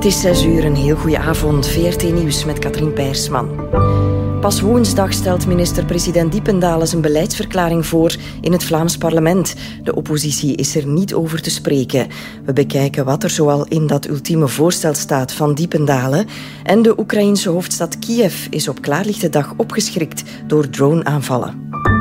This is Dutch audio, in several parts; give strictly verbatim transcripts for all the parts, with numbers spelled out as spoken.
is zes uur, een heel goede avond. V R T Nieuws met Katrien Peirsman. Pas woensdag stelt minister-president Diependaele zijn beleidsverklaring voor in het Vlaams parlement. De oppositie is er niet over te spreken. We bekijken wat er zoal in dat ultieme voorstel staat van Diependaele. En de Oekraïense hoofdstad Kiev is op klaarlichte dag opgeschrikt door droneaanvallen.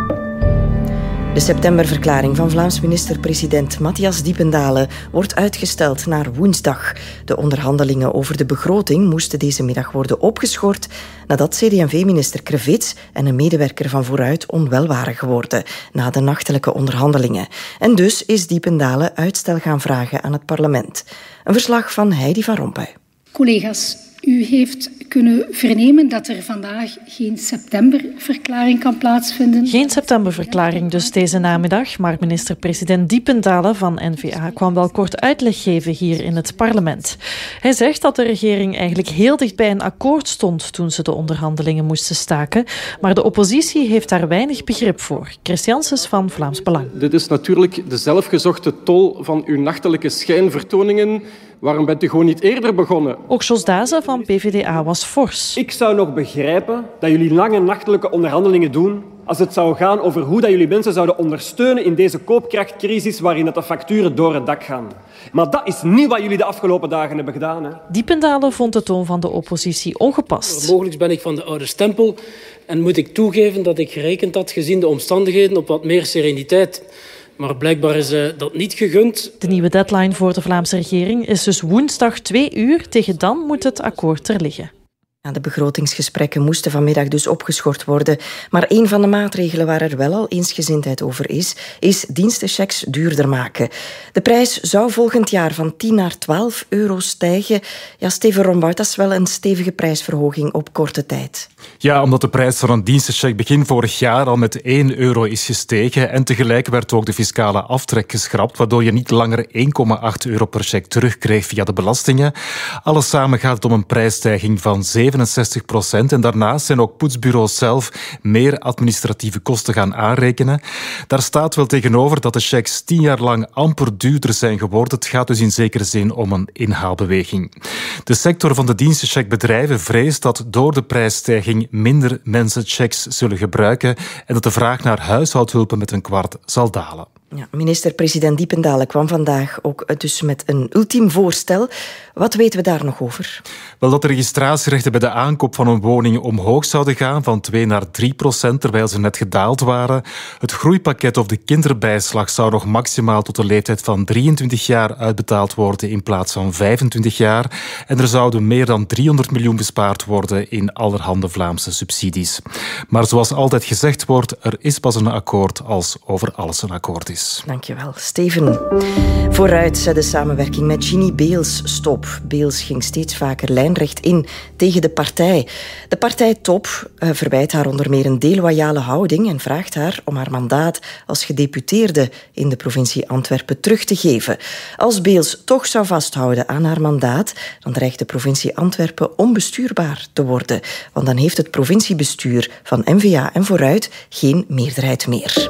De septemberverklaring van Vlaams minister-president Matthias Diependaele wordt uitgesteld naar woensdag. De onderhandelingen over de begroting moesten deze middag worden opgeschort nadat C D en V-minister Crevets en een medewerker van Vooruit onwel waren geworden na de nachtelijke onderhandelingen. En dus is Diependaele uitstel gaan vragen aan het parlement. Een verslag van Heidi van Rompuy. Collega's, u heeft kunnen vernemen dat er vandaag geen septemberverklaring kan plaatsvinden. Geen septemberverklaring dus deze namiddag, maar minister-president Diependaele van N V A kwam wel kort uitleg geven hier in het parlement. Hij zegt dat de regering eigenlijk heel dicht bij een akkoord stond toen ze de onderhandelingen moesten staken, maar de oppositie heeft daar weinig begrip voor. Chris Janssens van Vlaams Belang. Dit is natuurlijk de zelfgezochte tol van uw nachtelijke schijnvertoningen. Waarom bent u gewoon niet eerder begonnen? Ook Jos Dazen van P V D A was fors. Ik zou nog begrijpen dat jullie lange nachtelijke onderhandelingen doen als het zou gaan over hoe dat jullie mensen zouden ondersteunen in deze koopkrachtcrisis waarin de facturen door het dak gaan. Maar dat is niet wat jullie de afgelopen dagen hebben gedaan. Hè. Diependaele vond de toon van de oppositie ongepast. Mogelijk ben ik van de oude stempel en moet ik toegeven dat ik gerekend had, gezien de omstandigheden, op wat meer sereniteit. Maar blijkbaar is uh, dat niet gegund. De nieuwe deadline voor de Vlaamse regering is dus woensdag twee uur. Tegen dan moet het akkoord er liggen. Ja, de begrotingsgesprekken moesten vanmiddag dus opgeschort worden. Maar een van de maatregelen waar er wel al eensgezindheid over is, is dienstenchecks duurder maken. De prijs zou volgend jaar van tien naar twaalf euro stijgen. Ja, Steven Rombout, dat is wel een stevige prijsverhoging op korte tijd. Ja, omdat de prijs van een dienstencheck begin vorig jaar al met één euro is gestegen en tegelijk werd ook de fiscale aftrek geschrapt, waardoor je niet langer één komma acht euro per check terugkreeg via de belastingen. Alles samen gaat het om een prijsstijging van zevenenzestig procent en daarnaast zijn ook poetsbureaus zelf meer administratieve kosten gaan aanrekenen. Daar staat wel tegenover dat de checks tien jaar lang amper duurder zijn geworden. Het gaat dus in zekere zin om een inhaalbeweging. De sector van de dienstencheckbedrijven vreest dat door de prijsstijging minder mensen checks zullen gebruiken en dat de vraag naar huishoudhulpen met een kwart zal dalen. Ja, minister-president Diependaele kwam vandaag ook dus met een ultiem voorstel. Wat weten we daar nog over? Wel, dat de registratierechten bij de aankoop van een woning omhoog zouden gaan van twee naar drie procent, terwijl ze net gedaald waren. Het groeipakket of de kinderbijslag zou nog maximaal tot de leeftijd van drieëntwintig jaar uitbetaald worden in plaats van vijfentwintig jaar. En er zouden meer dan driehonderd miljoen bespaard worden in allerhande Vlaamse subsidies. Maar zoals altijd gezegd wordt, er is pas een akkoord als over alles een akkoord is. Dankjewel, Steven. Vooruit zet de samenwerking met Ginny Beels stop. Beels ging steeds vaker lijnrecht in tegen de partij. De partijtop uh, verwijt haar onder meer een deloyale houding en vraagt haar om haar mandaat als gedeputeerde in de provincie Antwerpen terug te geven. Als Beels toch zou vasthouden aan haar mandaat, dan dreigt de provincie Antwerpen onbestuurbaar te worden. Want dan heeft het provinciebestuur van N V A en Vooruit geen meerderheid meer.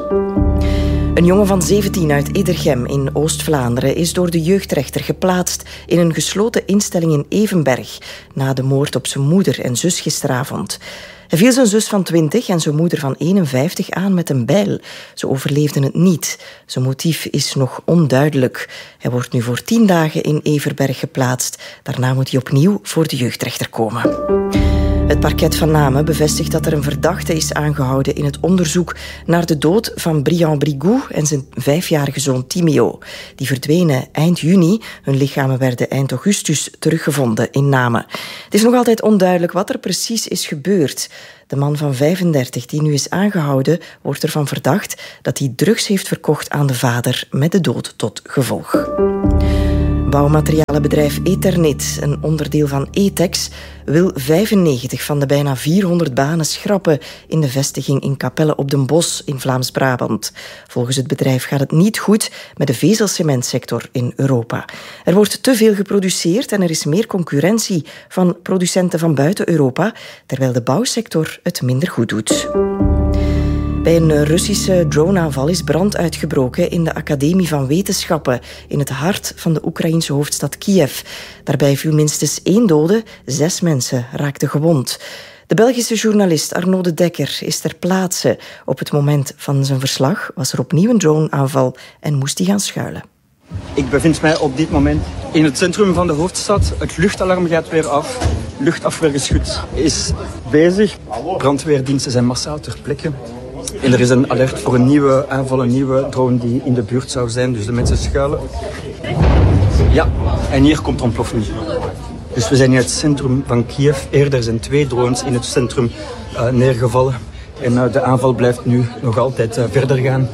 Een jongen van zeventien uit Edergem in Oost-Vlaanderen is door de jeugdrechter geplaatst in een gesloten instelling in Evenberg na de moord op zijn moeder en zus gisteravond. Hij viel zijn zus van twintig en zijn moeder van eenenvijftig aan met een bijl. Ze overleefden het niet. Zijn motief is nog onduidelijk. Hij wordt nu voor tien dagen in Everberg geplaatst. Daarna moet hij opnieuw voor de jeugdrechter komen. Het parket van Namen bevestigt dat er een verdachte is aangehouden in het onderzoek naar de dood van Brian Brigou en zijn vijfjarige zoon Timeo. Die verdwenen eind juni. Hun lichamen werden eind augustus teruggevonden in Namen. Het is nog altijd onduidelijk wat er precies is gebeurd. De man van vijfendertig die nu is aangehouden wordt ervan verdacht dat hij drugs heeft verkocht aan de vader met de dood tot gevolg. Bouwmaterialenbedrijf Eternit, een onderdeel van Etex, wil vijfennegentig van de bijna vierhonderd banen schrappen in de vestiging in Capelle op den Bosch in Vlaams-Brabant. Volgens het bedrijf gaat het niet goed met de vezelcementsector in Europa. Er wordt te veel geproduceerd en er is meer concurrentie van producenten van buiten Europa, terwijl de bouwsector het minder goed doet. Bij een Russische droneaanval is brand uitgebroken in de Academie van Wetenschappen in het hart van de Oekraïense hoofdstad Kiev. Daarbij viel minstens één dode, zes mensen raakten gewond. De Belgische journalist Arnaud de Dekker is ter plaatse. Op het moment van zijn verslag was er opnieuw een droneaanval en moest hij gaan schuilen. Ik bevind mij op dit moment in het centrum van de hoofdstad. Het luchtalarm gaat weer af. Luchtafweergeschut is bezig. Brandweerdiensten zijn massaal ter plekke. En er is een alert voor een nieuwe aanval, een nieuwe drone die in de buurt zou zijn. Dus de mensen schuilen. Ja, en hier komt er ontploffing. Dus we zijn in het centrum van Kiev. Eerder zijn twee drones in het centrum uh, neergevallen. En uh, de aanval blijft nu nog altijd uh, verder gaan.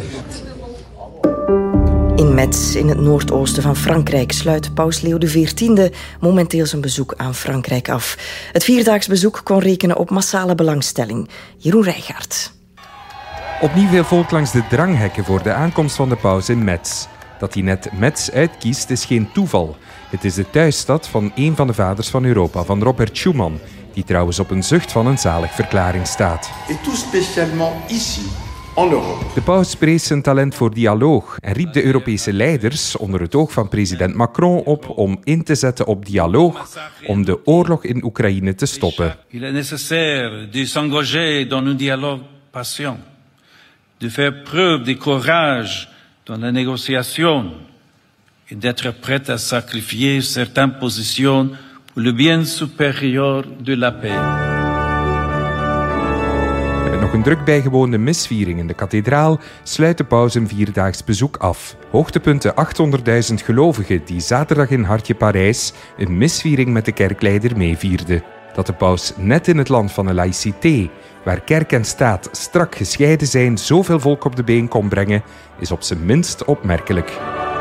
In Metz, in het noordoosten van Frankrijk, sluit paus Leo de veertiende momenteel zijn bezoek aan Frankrijk af. Het vierdaags bezoek kon rekenen op massale belangstelling. Jeroen Rijgaard. Opnieuw veel volk langs de dranghekken voor de aankomst van de paus in Metz. Dat hij net Metz uitkiest is geen toeval. Het is de thuisstad van een van de vaders van Europa, van Robert Schuman, die trouwens op een zucht van een zaligverklaring staat. Et tout spécialement ici. De paus prees zijn talent voor dialoog en riep de Europese leiders onder het oog van president Macron op om in te zetten op dialoog om de oorlog in Oekraïne te stoppen. Il est nécessaire de s'engager dans un dialogue patient, de faire preuve de courage dans la négociation et d'être prêt à sacrifier certaines positions pour le bien supérieur de la paix. Nog een druk bijgewoonde misviering in de kathedraal sluit de paus een vierdaags bezoek af. Hoogtepunten achthonderdduizend gelovigen die zaterdag in Hartje Parijs een misviering met de kerkleider meevierden. Dat de paus net in het land van de laïcité, waar kerk en staat strak gescheiden zijn, zoveel volk op de been kon brengen, is op zijn minst opmerkelijk.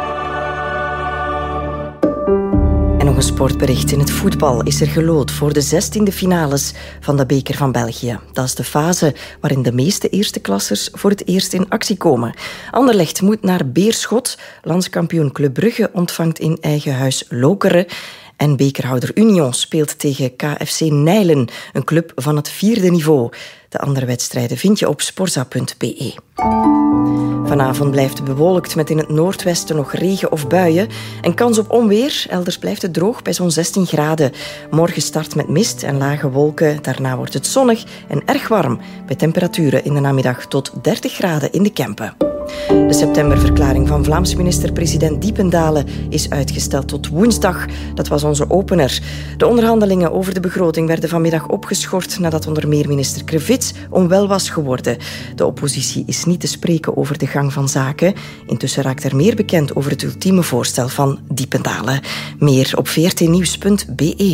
En nog een sportbericht. In het voetbal is er gelood voor de zestiende finales van de Beker van België. Dat is de fase waarin de meeste eersteklassers voor het eerst in actie komen. Anderlecht moet naar Beerschot. Landskampioen Club Brugge ontvangt in eigen huis Lokeren. En bekerhouder Union speelt tegen K F C Nijlen, een club van het vierde niveau. De andere wedstrijden vind je op sporza punt b e. Vanavond blijft het bewolkt met in het noordwesten nog regen of buien. En kans op onweer, elders blijft het droog bij zo'n zestien graden. Morgen start met mist en lage wolken. Daarna wordt het zonnig en erg warm. Bij temperaturen in de namiddag tot dertig graden in de Kempen. De septemberverklaring van Vlaams minister-president Diependalen is uitgesteld tot woensdag. Dat was onze opener. De onderhandelingen over de begroting werden vanmiddag opgeschort nadat onder meer minister Krevits onwel was geworden. De oppositie is niet te spreken over de gang van zaken. Intussen raakt er meer bekend over het ultieme voorstel van Diependalen. Meer op v r t nieuws punt b e.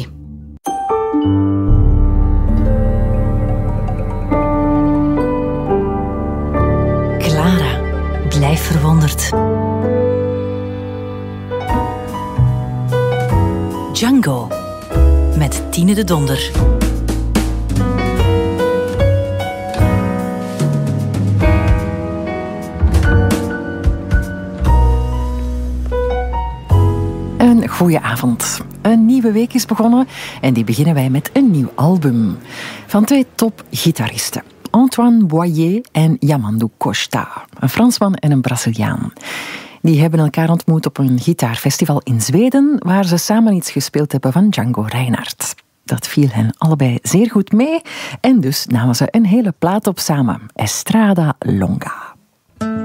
Blijf verwonderd. Django met Tine de Donder. Een goeie avond. Een nieuwe week is begonnen en die beginnen wij met een nieuw album van twee topgitaristen. Antoine Boyer en Yamandu Costa, een Fransman en een Braziliaan. Die hebben elkaar ontmoet op een gitaarfestival in Zweden, waar ze samen iets gespeeld hebben van Django Reinhardt. Dat viel hen allebei zeer goed mee en dus namen ze een hele plaat op samen, Estrada Longa.